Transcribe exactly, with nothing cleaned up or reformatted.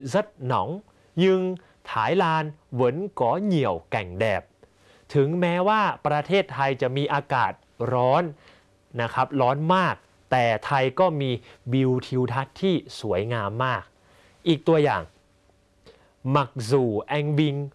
rất nóng nhưng Thái Lan vẫn có nhiều cảnh đẹp ถึงแม้ว่าประเทศไทยจะมีอากาศร้อนนะครับร้อนมากแต่ไทยก็มีวิวทิวทัศน์ที่สวยงามมากอีกตัวอย่าง Mặc dù anh Vinh